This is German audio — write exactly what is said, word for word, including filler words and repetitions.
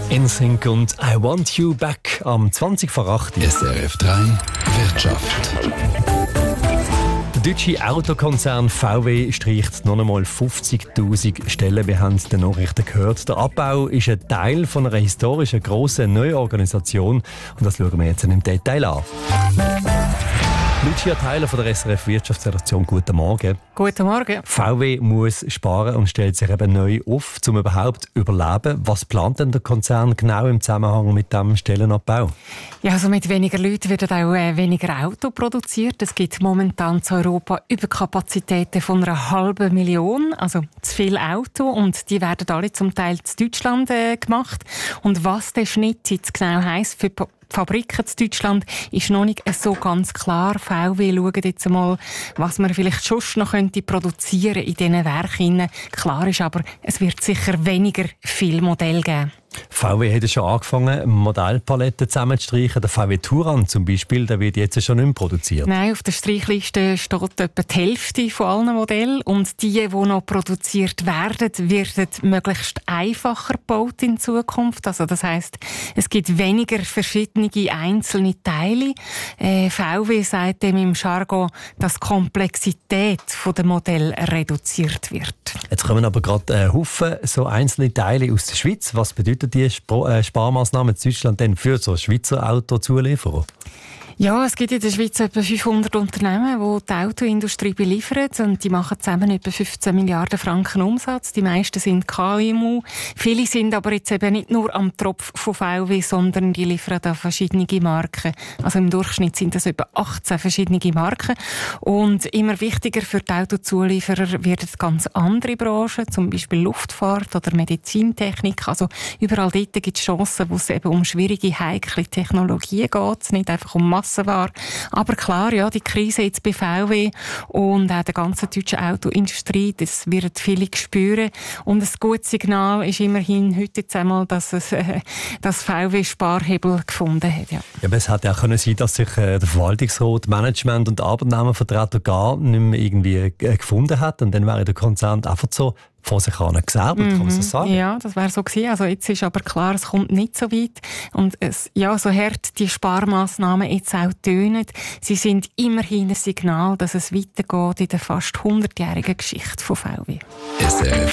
N Sync und I Want You Back am zwanzig vor acht. S R F drei Wirtschaft. Der deutsche Autokonzern V W streicht noch einmal fünfzigtausend Stellen. Wir haben die Nachrichten gehört. Der Abbau ist ein Teil von einer historischen grossen Neuorganisation. Und das schauen wir jetzt im Detail an. Lucia Theiler von der S R F Wirtschaftsredaktion, guten Morgen. Guten Morgen. V W muss sparen und stellt sich eben neu auf, um überhaupt zu überleben. Was plant denn der Konzern genau im Zusammenhang mit diesem Stellenabbau? Ja, also mit weniger Leuten werden auch äh, weniger Autos produziert. Es gibt momentan in Europa Überkapazitäten von einer halben Million, also zu viele Autos, und die werden alle zum Teil in Deutschland äh, gemacht. Und was der Schnitt jetzt genau heisst für Fabriken in Deutschland ist noch nicht so ganz klar. V W schaut jetzt einmal, was man vielleicht schon noch könnte produzieren in diesen Werken. Klar ist aber, es wird sicher weniger viel Modell geben. V W hat ja schon angefangen, Modellpaletten zusammenzustreichen. Der V W Touran zum Beispiel, der wird jetzt schon nicht mehr produziert. Nein, auf der Streichliste steht etwa die Hälfte von allen Modellen. Und die, die noch produziert werden, werden möglichst einfacher gebaut in Zukunft. Also das heisst, es gibt weniger verschiedene einzelne Teile. Äh, V W sagt dem im Jargon, dass die Komplexität der Modelle reduziert wird. Jetzt kommen aber gerade ein Haufen so einzelne Teile aus der Schweiz. Was bedeutet die Sparmaßnahmen in Deutschland denn für so Schweizer Autozulieferer? Ja, es gibt in der Schweiz etwa fünfhundert Unternehmen, die die Autoindustrie beliefern, und die machen zusammen etwa fünfzehn Milliarden Franken Umsatz. Die meisten sind K M U. Viele sind aber jetzt eben nicht nur am Tropf von V W, sondern die liefern an verschiedene Marken. Also im Durchschnitt sind das etwa achtzehn verschiedene Marken. Und immer wichtiger für die Autozulieferer werden ganz andere Branchen, zum Beispiel Luftfahrt oder Medizintechnik. Also überall dort gibt es Chancen, wo es eben um schwierige, heikle Technologien geht, nicht einfach um Massen war. Aber klar, ja, die Krise jetzt bei V W und auch der ganzen deutschen Autoindustrie, das werden viele spüren. Und ein gutes Signal ist immerhin heute jetzt einmal, dass es, äh, das V W Sparhebel gefunden hat. Ja. Ja, aber es hätte auch können sein, dass sich äh, der Verwaltungsrat, Management und Arbeitnehmervertreter gar nicht mehr irgendwie äh, gefunden hat, und dann wäre der Konzern einfach so vor sich an gesäbelt, kann man so sagen? Ja, das wäre so gewesen. Also jetzt ist aber klar, es kommt nicht so weit. Und es, ja, so hart die Sparmaßnahmen jetzt auch tönen, sie sind immerhin ein Signal, dass es weitergeht in der fast hundertjährigen Geschichte von V W. S R F